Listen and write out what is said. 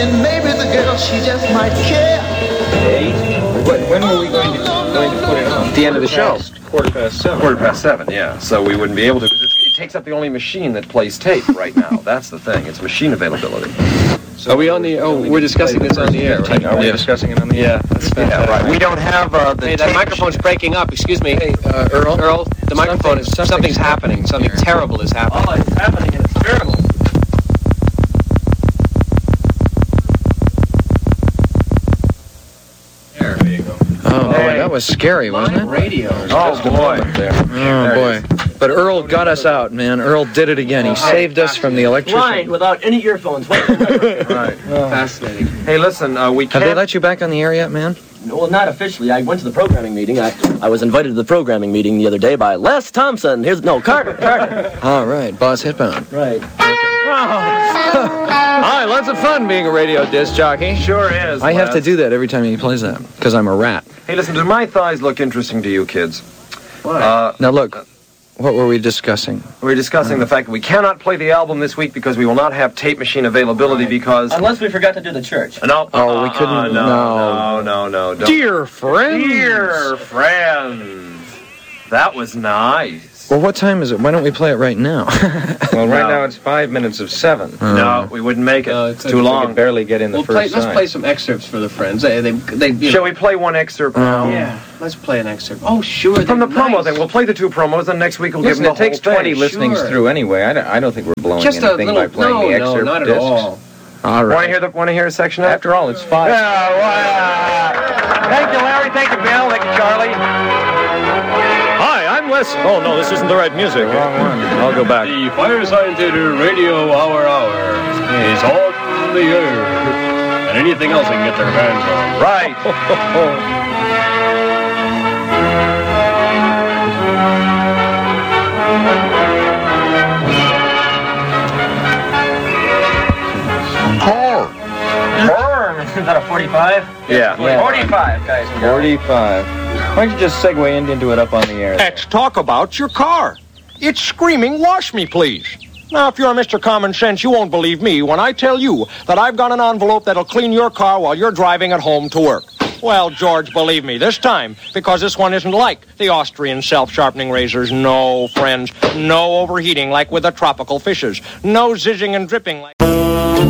And maybe the girl, she just might care. Hey, when were we going to put it on? At the end of the show. 7:15. 7:15, yeah. So we wouldn't be able to, because it takes up the only machine that plays tape right now. That's the thing. It's machine availability. So are we on the? Oh, we're discussing this on the air, right? Are we discussing it on the air? Yeah, that's fantastic. Yeah, right. We don't have the. Hey, that microphone's breaking up. Excuse me. Hey, Earl. Earl, the microphone is something's happening. Something terrible is happening. Oh, it's happening and it's terrible. There you go. Oh, boy, that was scary, wasn't it? Radio. Oh, boy. Oh, boy. But Earl got us out, man. Earl did it again. He saved us from the electrician. Blind without any earphones. Right. Fascinating. Hey, listen, we can't... Have they let you back on the air yet, man? Well, not officially. I went to the programming meeting. I was invited to the programming meeting the other day by Les Thompson. Carter. All right, Boss Hitbound. Right. Hi, lots of fun being a radio disc jockey. Sure is, I have Les. to do that every time he plays that, because I'm a rat. Hey, listen, do my thighs look interesting to you kids? What? Now, look, what were we discussing? We're discussing the fact that we cannot play the album this week because we will not have tape machine availability because... Unless we forgot to do the church. No. Oh, we couldn't... No. Don't. Dear friends! Dear friends. That was nice. Well, what time is it? Why don't we play it right now? Well, right now it's 5 minutes of 7. No, we wouldn't make it. it's too We long. could barely get in the first Let's side. play some excerpts for the friends. They Shall we play one excerpt now? Yeah, let's play an excerpt. Oh, sure. From the they're promo, nice. then. We'll play the 2 promos, and next week we'll Listen, give them it the takes whole 20 thing. listenings Sure. through anyway. I don't think we're blowing Just a anything little... by playing the excerpt not at discs. all. All right. Want to hear a section of it? After all, it's 5. Thank you, Larry. Thank you, Bill. Thank you, Charlie. Hi, I'm Les... Oh, no, this isn't the right music. Wrong one. I'll go back. The Fireside Theater Radio Hour is on the air. And anything else they can get their hands on. Right. Is that a 45? Yeah. 45, guys. 45. Why don't you just segue into it up on the air? Let's talk about your car. It's screaming, wash me, please. Now, if you're Mr. Common Sense, you won't believe me when I tell you that I've got an envelope that'll clean your car while you're driving at home to work. Well, George, believe me, this time, because this one isn't like the Austrian self-sharpening razors. No, friends, no overheating like with the tropical fishes. No zizzing and dripping like...